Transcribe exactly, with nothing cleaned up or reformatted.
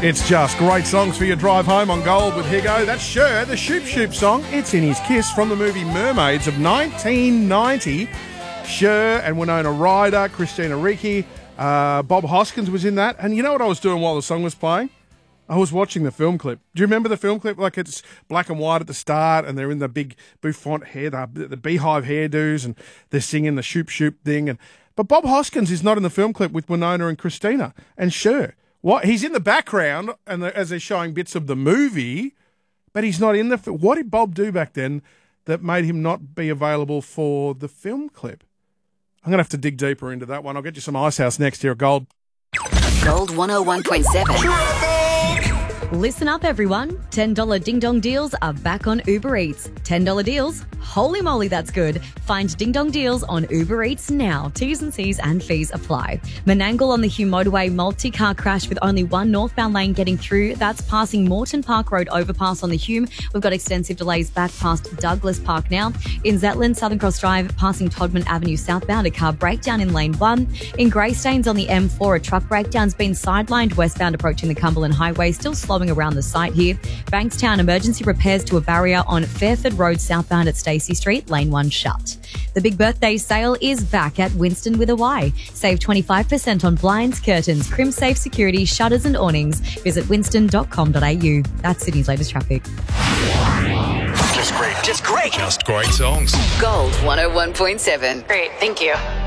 It's just great songs for your drive home on Gold with Higo. That's Cher, the Shoop Shoop song. It's in his Kiss from the movie Mermaids of nineteen ninety. Cher and Winona Ryder, Christina Ricci, uh, Bob Hoskins was in that. And you know what I was doing while the song was playing? I was watching the film clip. Do you remember the film clip? Like, it's black and white at the start, and they're in the big bouffant hair, the, the beehive hairdos, and they're singing the Shoop Shoop thing. And but Bob Hoskins is not in the film clip with Winona and Christina and Cher. What? He's in the background, and the, as they're showing bits of the movie, but he's not in the. What did Bob do back then that made him not be available for the film clip? I'm going to have to dig deeper into that one. I'll get you some Icehouse next here at Gold. Gold one oh one point seven. Listen up, everyone. ten dollars Ding Dong deals are back on Uber Eats. ten dollars deals? Holy moly, that's good. Find Ding Dong deals on Uber Eats now. T's and C's and fees apply. Menangle on the Hume Motorway multi-car crash with only one northbound lane getting through. That's passing Moreton Park Road overpass on the Hume. We've got extensive delays back past Douglas Park now. In Zetland, Southern Cross Drive, passing Todman Avenue southbound, a car breakdown in lane one. In Greystanes on the M four, a truck breakdown's been sidelined westbound approaching the Cumberland Highway, still slowing around the site here. Bankstown, emergency repairs to a barrier on Fairford Road southbound at Stacey Street, lane one shut. The big birthday sale is back at Winston with a Y. Save twenty-five percent on blinds, curtains, crim-safe security, shutters and awnings. Visit winston dot com dot a u. That's Sydney's latest traffic. Just great. Just great. Just great songs. Gold one oh one point seven. Great, thank you.